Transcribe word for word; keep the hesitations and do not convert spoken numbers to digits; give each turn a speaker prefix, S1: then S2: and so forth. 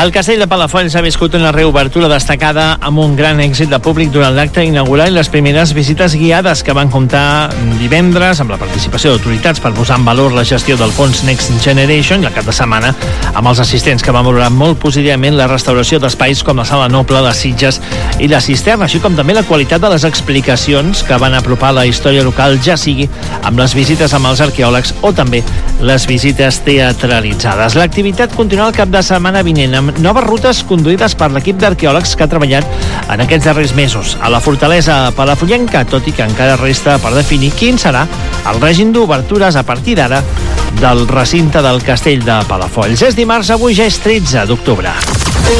S1: El Castell de Palafolls ha viscut una reobertura destacada amb un gran èxit de públic durant l'acte inaugural i les primeres visites guiades que van comptar divendres amb la participació d'autoritats per posar en valor la gestió del fons Next Generation i el cap de setmana amb els assistents que van valorar molt positivament la restauració d'espais com la Sala Noble, les Sitges i la Cisterna, així com també la qualitat de les explicacions que van apropar la història local, ja sigui amb les visites amb els arqueòlegs o també les visites teatralitzades. L'activitat continua el cap de setmana vinent amb noves rutes conduïdes per l'equip d'arqueòlegs que ha treballat en aquests darrers mesos a la fortalesa palafollenca, tot i que encara resta per definir quin serà el règim d'obertures a partir d'ara del recinte del Castell de Palafolls. És dimarts, avui ja és tretze d'octubre.